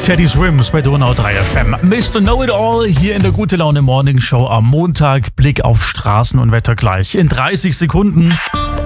Teddy Swims bei Donau 3 FM. Mr. Know-It-All hier in der Gute Laune Morning Show am Montag. Blick auf Straßen und Wetter gleich in 30 Sekunden.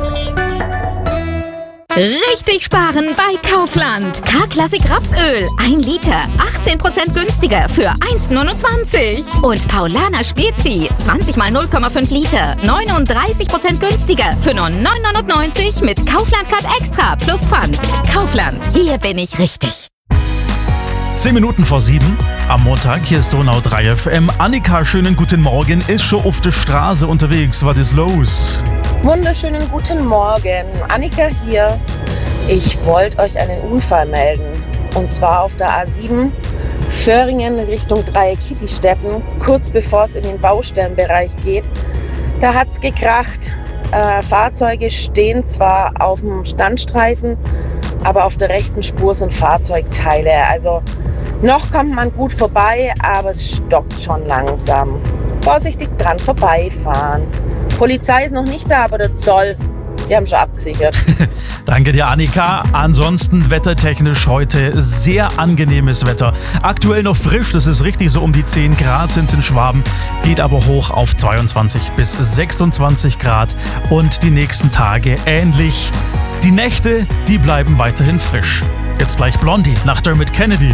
Richtig sparen bei Kaufland. K-Klassik Rapsöl. 1 Liter. 18% günstiger für 1,29. Und Paulaner Spezi. 20 mal 0,5 Liter. 39% günstiger für nur 9,99 mit Kaufland Card Extra plus Pfand. Kaufland. Hier bin ich richtig. 10 Minuten vor 7 am Montag. Hier ist Donau 3 FM. Annika, schönen guten Morgen. Ist schon auf der Straße unterwegs. Was ist los? Wunderschönen guten Morgen, Annika hier. Ich wollte euch einen Unfall melden. Und zwar auf der A7 Föhringen Richtung Dreieck-Kittistetten, kurz bevor es in den Baustellenbereich geht. Da hat es gekracht. Fahrzeuge stehen zwar auf dem Standstreifen, aber auf der rechten Spur sind Fahrzeugteile. Also noch kommt man gut vorbei, aber es stockt schon langsam. Vorsichtig dran vorbeifahren. Polizei ist noch nicht da, aber der Zoll, die haben schon abgesichert. Danke dir, Annika. Ansonsten wettertechnisch heute sehr angenehmes Wetter. Aktuell noch frisch, das ist richtig, so um die 10 Grad sind es in Schwaben. Geht aber hoch auf 22 bis 26 Grad. Und die nächsten Tage ähnlich. Die Nächte, die bleiben weiterhin frisch. Jetzt gleich Blondie nach Dermot Kennedy.